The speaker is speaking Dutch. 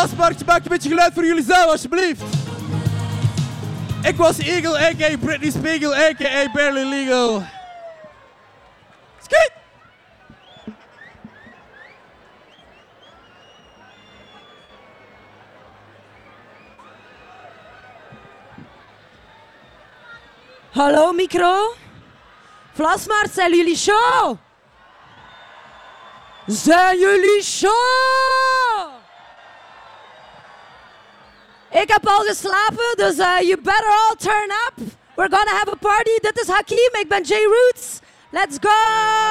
Vlasmarkt, maak een beetje geluid voor jullie zelf, alsjeblieft. Ik was Eagle, a.k.a. Britney Spiegel, a.k.a. Barely Legal. Skiet! Hallo micro? Vlasmarkt, zijn jullie show? Zijn jullie show? Ik heb al geslapen, dus you better all turn up. We're gonna have a party. Dit is Hakim, ik ben J Roots. Let's go!